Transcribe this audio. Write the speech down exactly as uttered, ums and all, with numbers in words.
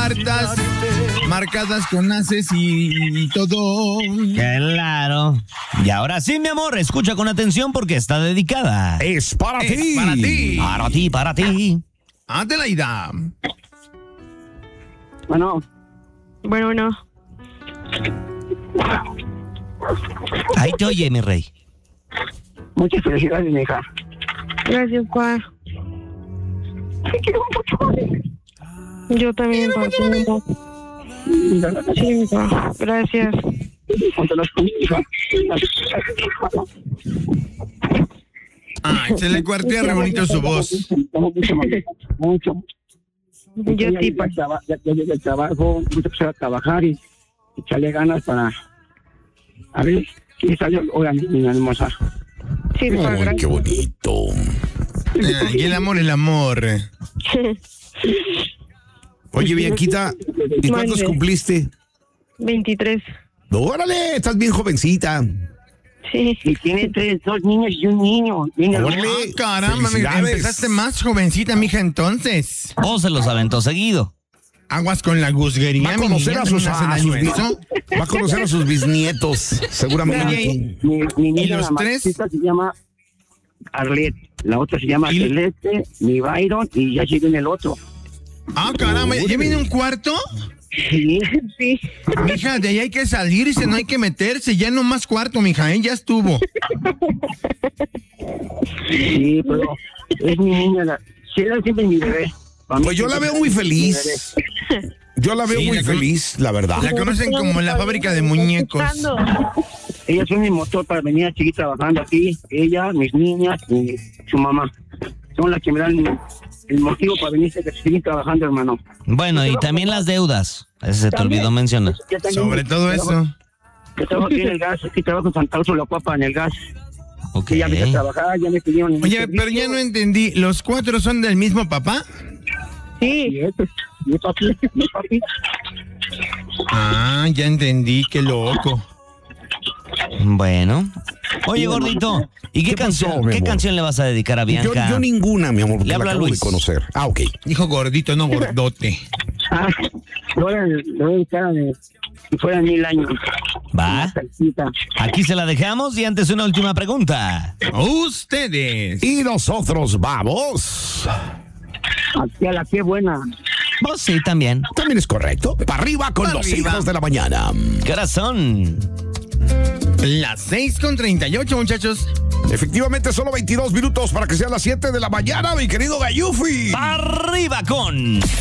cartas marcadas con haces y, y todo. Claro. Y ahora sí, mi amor, escucha con atención porque está dedicada. Es para Es ti. para ti. Para ti, para ti. Adelaida. Bueno, Bueno, bueno. Ahí te oye, mi rey. muchas felicidades, mi hija. Gracias, pa. Te quiero mucho. Yo también, pa. Sí, mi pa. Gracias. Cuéntanos con mi hija. Ah, se le cuartea re bonito su voz. Mucho, mucho. Yo ya, sí, ya, pa. traba- ya, ya llegué al trabajo, voy a empezar a trabajar y echarle ganas para... A ver, ¿qué salió? Oigan, mi hermosa. Sí, pa. Ay, qué Gracias. bonito. Ah, y el amor, el amor. Oye, Bianquita, ¿y cuántos Mande. cumpliste? veintitrés. Órale, estás bien jovencita. Sí. Y tiene tres, dos niños y un niño. Niño, Órale. Ah, caramba, me- Felicidades. empezaste más jovencita, mija, entonces. O se los aventó seguido. Aguas con la guzguería, Va a mi conocer niña, a sus, no hacen a daño sus bi- eso. va a conocer a sus bisnietos, seguramente. Mi, mi niña, los la tres? mayorcita, se llama Arlet, la otra se llama ¿Y? Celeste, mi Byron, y ya sigue en el otro. Ah, caramba, ¿ya viene un cuarto? Sí, Sí. Mija, de ahí hay que salirse, no hay que meterse. Ya no más cuarto, mija, ¿eh? Ya estuvo. sí, pero es mi niña, la, sí, era siempre mi bebé. Para mí Pues yo la siempre veo muy mi feliz. bebé. Yo la veo Sí, muy la con- feliz, la verdad. La conocen como la fábrica de muñecos. Ella es mi motor para venir a seguir trabajando aquí. Ella, mis niñas y su mamá. Son las que me dan el motivo para venir a seguir trabajando, hermano. Bueno, y también las deudas. Ese se te También. olvidó mencionar. Yo también Sobre todo trabajo- eso. Yo trabajo aquí en el gas, aquí trabajo en Santa Úrsula, Cuapa, en el gas. Ok. Que ya me a trabajar, ya me pidieron... el Oye, servicio. pero ya no entendí. ¿Los cuatro son del mismo papá? Sí. Y este, mi papi, mi papi. Ah, ya entendí, qué loco. Bueno. Oye, gordito, ¿y qué, ¿Qué pasó, canción, mi qué amor? canción le vas a dedicar a Yo, Bianca? yo ninguna, mi amor, porque Le la habla acabo Luis. de conocer. Ah, ok. Dijo gordito, no gordote. Ah, le voy a le voy a dedicar de si fueran mil años. Va. Una salsita. Aquí se la dejamos y antes una última pregunta. Ustedes. Y nosotros vamos. Aquí a la que buena. Vos sí, también. También es correcto. Para arriba con Pa' los arriba. hijos de la mañana. Corazón. Las seis con treinta y ocho, muchachos. Efectivamente, solo veintidós minutos para que sean las siete de la mañana, mi querido Gayufi. Arriba con